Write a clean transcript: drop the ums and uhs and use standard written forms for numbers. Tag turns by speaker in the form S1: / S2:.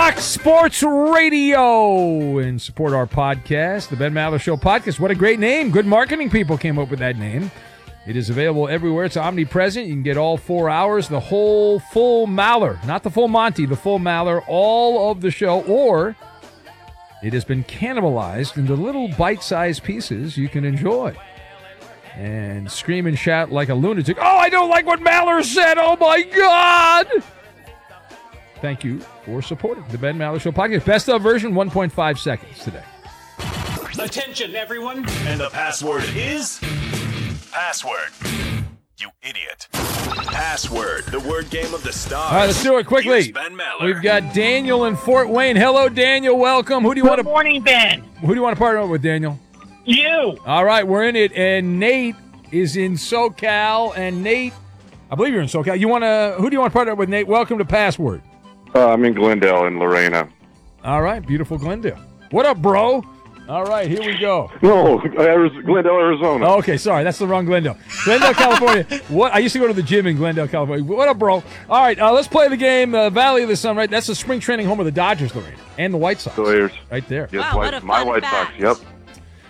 S1: Fox Sports Radio and support our podcast, the Ben Maller Show podcast. What a great name. Good marketing people came up with that name. It is available everywhere. It's omnipresent. You can get all 4 hours, the whole full Maller, not the full Monty, the full Maller, all of the show, or it has been cannibalized into little bite-sized pieces you can enjoy. And scream and shout like a lunatic. Oh, I don't like what Maller said. Oh, my God. Thank you for supporting the Ben Maller Show podcast. Best of version, 1.5 seconds today.
S2: Attention, everyone.
S3: And the password is... Password. You idiot. Password, the word game of the stars.
S1: All right, let's do it quickly.
S3: Here's Ben Maller.
S1: We've got Daniel in Fort Wayne. Hello, Daniel. Welcome. Who do you want to...
S4: Good morning, Ben.
S1: Who do you want to partner up with, Daniel?
S4: You.
S1: All right, we're in it, and Nate is in SoCal. And Nate, I believe you're in SoCal. Who do you want to partner up with, Nate? Welcome to Password.
S5: I'm in Glendale in Lorena.
S1: All right, beautiful Glendale. What up, bro? All right, here we go.
S5: No, Glendale, Arizona.
S1: Oh, okay, sorry, that's the wrong Glendale. Glendale, California. What? I used to go to the gym in Glendale, California. What up, bro? All right, let's play the game. Valley of the Sun, right? That's the spring training home of the Dodgers, Lorena, and the White Sox.
S5: Players.
S1: Right there.
S5: Yes,
S6: Wow, what a
S5: my
S6: fun
S5: White
S6: fact.
S5: Sox, yep.